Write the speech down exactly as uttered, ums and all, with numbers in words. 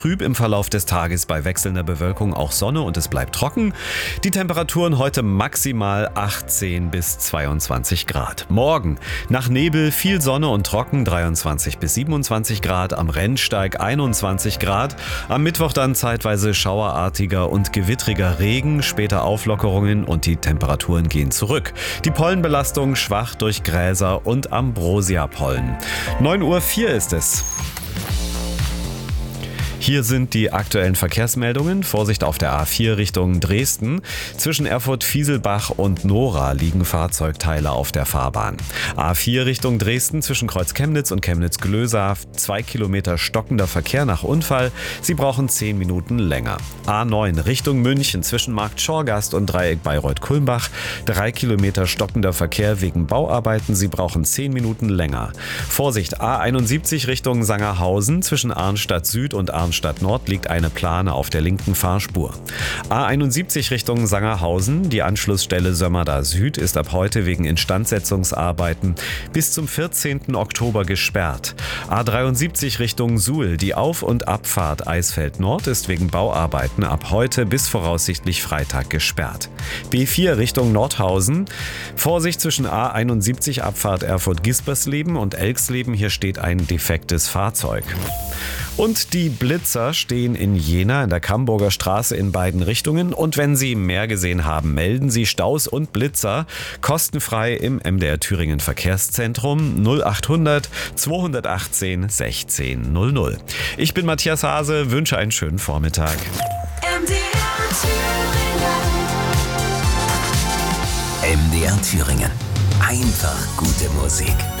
Trüb im Verlauf des Tages bei wechselnder Bewölkung auch Sonne und es bleibt trocken. Die Temperaturen heute maximal achtzehn bis zweiundzwanzig Grad. Morgen nach Nebel viel Sonne und trocken dreiundzwanzig bis siebenundzwanzig Grad, am Rennsteig einundzwanzig Grad. Am Mittwoch dann zeitweise schauerartiger und gewittriger Regen, später Auflockerungen und die Temperaturen gehen zurück. Die Pollenbelastung schwach durch Gräser und Ambrosia-Pollen. neun Uhr vier ist es. Hier sind die aktuellen Verkehrsmeldungen. Vorsicht auf der A vier Richtung Dresden. Zwischen Erfurt-Fieselbach und Nora liegen Fahrzeugteile auf der Fahrbahn. A vier Richtung Dresden zwischen Kreuz-Chemnitz und Chemnitz-Glösa. Zwei Kilometer stockender Verkehr nach Unfall. Sie brauchen zehn Minuten länger. A neun Richtung München zwischen Markt Schorgast und Dreieck Bayreuth-Kulmbach. Drei Kilometer stockender Verkehr wegen Bauarbeiten. Sie brauchen zehn Minuten länger. Vorsicht, A einundsiebzig Richtung Sangerhausen zwischen Arnstadt Süd und Arnstadt Stadt Nord liegt eine Plane auf der linken Fahrspur. A einundsiebzig Richtung Sangerhausen, die Anschlussstelle Sömmerda Süd ist ab heute wegen Instandsetzungsarbeiten bis zum vierzehnten Oktober gesperrt. A dreiundsiebzig Richtung Suhl, die Auf- und Abfahrt Eisfeld Nord ist wegen Bauarbeiten ab heute bis voraussichtlich Freitag gesperrt. B vier Richtung Nordhausen, Vorsicht zwischen A einundsiebzig Abfahrt Erfurt-Gispersleben und Elksleben, hier steht ein defektes Fahrzeug. Und die Blitzer stehen in Jena in der Camburger Straße in beiden Richtungen. Und wenn Sie mehr gesehen haben, melden Sie Staus und Blitzer kostenfrei im M D R Thüringen Verkehrszentrum null achthundert zweihundertachtzehn sechzehn null null. Ich bin Matthias Hase, wünsche einen schönen Vormittag. M D R Thüringen. M D R Thüringen. Einfach gute Musik.